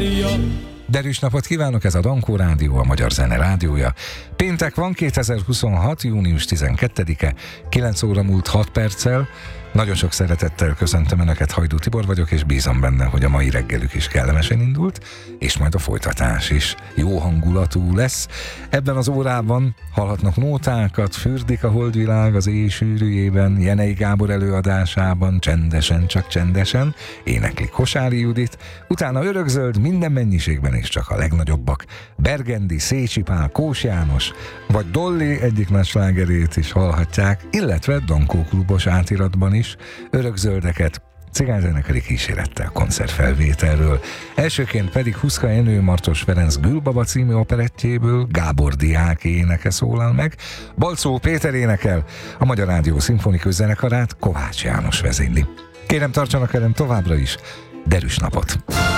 Mária. Derűs napot kívánok, ez a Dankó Rádió, a Magyar Zene Rádiója. Péntek van, 2026. június 12-e, 9 óra múlt 6 perccel. Nagyon sok szeretettel köszöntöm Önöket, Hajdú Tibor vagyok, és bízom benne, hogy a mai reggelük is kellemesen indult, és majd a folytatás is jó hangulatú lesz. Ebben az órában hallhatnak nótákat, fürdik a holdvilág az éj sűrűjében, Jenei Gábor előadásában, csendesen, csak csendesen, énekli Kosári Judit, utána örökzöld, minden mennyiségben és csak a legnagyobbak, Bergendi, Szécsi Pál, Kós János, vagy Dolly egyik nagy slágerét is hallhatják, illetve Dankó klubos átiratban is örökzöldeket, cigányzenekari kísérettel, koncertfelvételről. Elsőként pedig Huszka Enő Martos Ferenc Gülbaba című operettjéből Gábor Diák éneke szólal meg, Balczó Péter énekel, a Magyar Rádió szimfonikus zenekarát Kovács János vezényli. Kérem, tartsanak velem továbbra is, derűs napot!